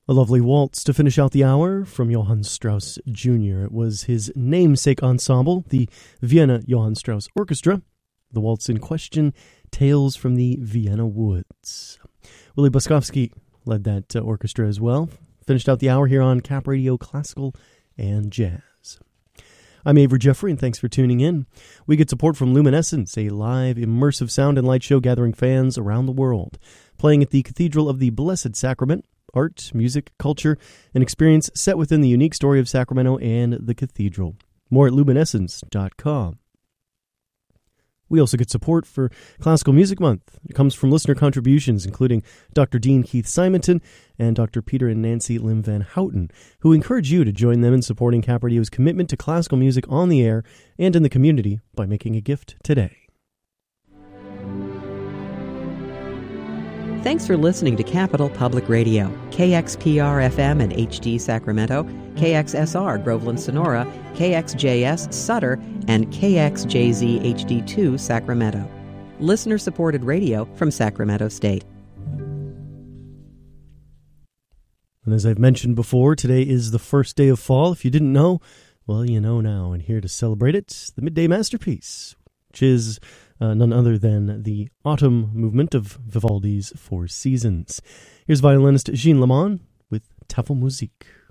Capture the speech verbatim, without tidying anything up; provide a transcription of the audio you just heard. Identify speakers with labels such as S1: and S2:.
S1: A lovely waltz to finish out the hour from Johann Strauss Junior It was his namesake ensemble, the Vienna Johann Strauss Orchestra. The waltz in question, Tales from the Vienna Woods. Willie Boskovsky led that uh, orchestra as well. Finished out the hour here on Cap Radio Classical and Jazz. I'm Avery Jeffrey, and thanks for tuning in. We get support from Luminescence, a live, immersive sound and light show gathering fans around the world. Playing at the Cathedral of the Blessed Sacrament. Art, music, culture, and experience set within the unique story of Sacramento and the cathedral. More at luminescence dot com. We also get support for Classical Music Month. It comes from listener contributions, including Doctor Dean Keith Simonton and Doctor Peter and Nancy Lim Van Houten, who encourage you to join them in supporting Cap Radio's commitment to classical music on the air and in the community by making a gift today.
S2: Thanks for listening to Capital Public Radio, K X P R F M and H D Sacramento, K X S R Groveland Sonora, K X J S Sutter, and K X J Z H D two Sacramento. Listener-supported radio from Sacramento State.
S1: And as I've mentioned before, today is the first day of fall. If you didn't know, well, you know now. And here to celebrate it, the Midday Masterpiece, which is Uh, none other than the autumn movement of Vivaldi's Four Seasons. Here's violinist Jean Lamont with Tafelmusik.